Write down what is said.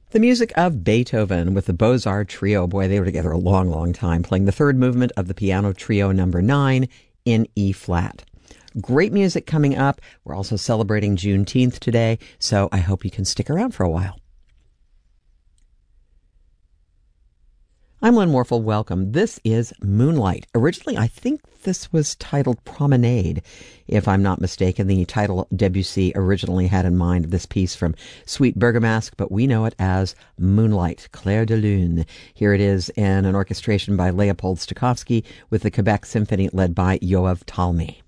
The music of Beethoven with the Beaux-Arts Trio. Boy, they were together a long, long time, playing the third movement of the Piano Trio number 9 in E-flat. Great music coming up. We're also celebrating Juneteenth today, so I hope you can stick around for a while. I'm Lynn Morphle. Welcome. This is Moonlight. Originally, I think this was titled Promenade, if I'm not mistaken. The title Debussy originally had in mind this piece from Suite Bergamasque, but we know it as Moonlight, Clair de Lune. Here it is in an orchestration by Leopold Stokowski with the Quebec Symphony led by Yoav Talmy.